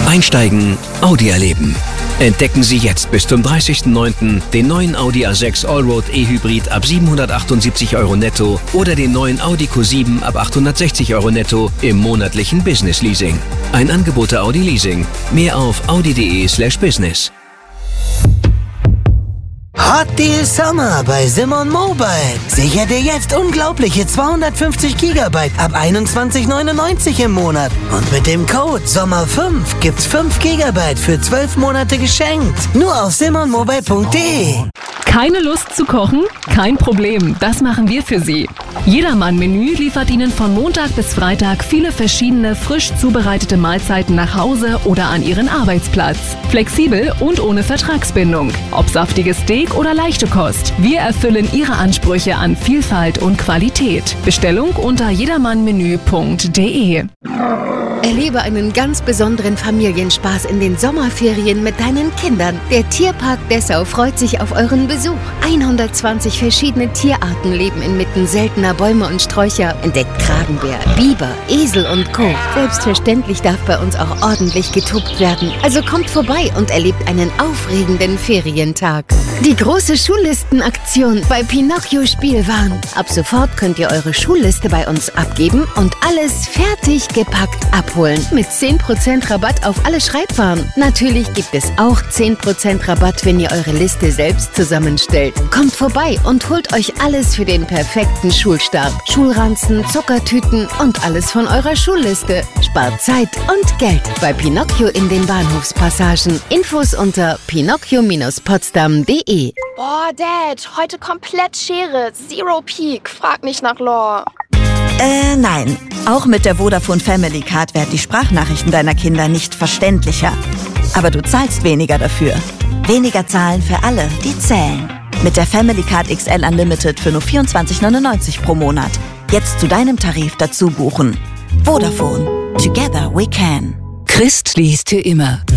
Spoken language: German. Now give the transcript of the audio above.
Einsteigen, Audi erleben. Entdecken Sie jetzt bis zum 30.09. den neuen Audi A6 Allroad E-Hybrid ab 778 € netto oder den neuen Audi Q7 ab 860 € netto im monatlichen Business Leasing. Ein Angebot der Audi Leasing. Mehr auf audi.de/business. Hot Deal Summer bei Simon Mobile. Sicher dir jetzt unglaubliche 250 GB ab 21,99 im Monat. Und mit dem Code SOMMER5 gibt's 5 GB für 12 Monate geschenkt. Nur auf simonmobile.de. Keine Lust zu kochen? Kein Problem, das machen wir für Sie. Jedermann-Menü liefert Ihnen von Montag bis Freitag viele verschiedene frisch zubereitete Mahlzeiten nach Hause oder an Ihren Arbeitsplatz. Flexibel und ohne Vertragsbindung. Ob saftiges Steak oder leichte Kost. Wir erfüllen Ihre Ansprüche an Vielfalt und Qualität. Bestellung unter jedermannmenü.de. Erlebe einen ganz besonderen Familienspaß in den Sommerferien mit deinen Kindern. Der Tierpark Dessau freut sich auf euren Besuch. 120 verschiedene Tierarten leben inmitten seltener Bäume und Sträucher. Entdeckt Kragenbär, Biber, Esel und Co. Selbstverständlich darf bei uns auch ordentlich getobt werden. Also kommt vorbei und erlebt einen aufregenden Ferientag. Die große Schullistenaktion bei Pinocchio Spielwaren. Ab sofort könnt ihr eure Schulliste bei uns abgeben und alles fertig gepackt abholen. Mit 10% Rabatt auf alle Schreibwaren. Natürlich gibt es auch 10% Rabatt, wenn ihr eure Liste selbst zusammenstellt. Kommt vorbei und holt euch alles für den perfekten Schulstart. Schulranzen, Zuckertüten und alles von eurer Schulliste. Spart Zeit und Geld bei Pinocchio in den Bahnhofspassagen. Infos unter pinocchio-potsdam.de. Boah, Dad, heute komplett Schere. Zero Peak. Frag nicht nach Lore. Nein. Auch mit der Vodafone Family Card werden die Sprachnachrichten deiner Kinder nicht verständlicher. Aber du zahlst weniger dafür. Weniger zahlen für alle, die zählen. Mit der Family Card XL Unlimited für nur 24,99 pro Monat. Jetzt zu deinem Tarif dazu buchen. Vodafone. Together we can. Christ liest hier immer